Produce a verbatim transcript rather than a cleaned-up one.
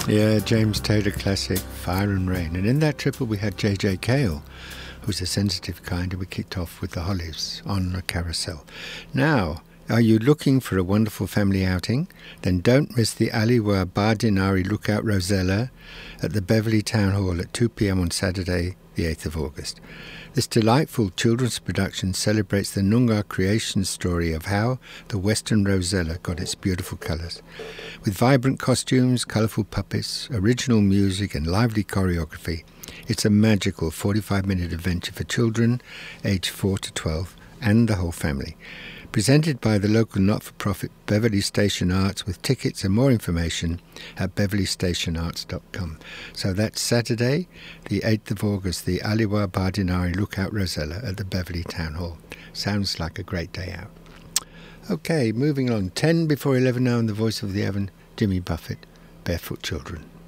Yeah, James Taylor classic, Fire and Rain. And in that triple we had J J Cale, who's a sensitive kind, and we kicked off with the Hollies on a carousel. Now, are you looking for a wonderful family outing? Then don't miss the Aliwa Bardinari Lookout Rosella at the Beverley Town Hall at two p.m. on Saturday, the eighth of August. This delightful children's production celebrates the Noongar creation story of how the Western Rosella got its beautiful colours. With vibrant costumes, colourful puppets, original music and lively choreography, it's a magical forty-five minute adventure for children aged four to twelve and the whole family. Presented by the local not-for-profit Beverley Station Arts, with tickets and more information at beverley station arts dot com. So that's Saturday, the eighth of August, the Aliwa Bardinari Lookout Rosella at the Beverley Town Hall. Sounds like a great day out. Okay, moving on. ten before eleven now in the voice of the Evan, Jimmy Buffett, Barefoot Children.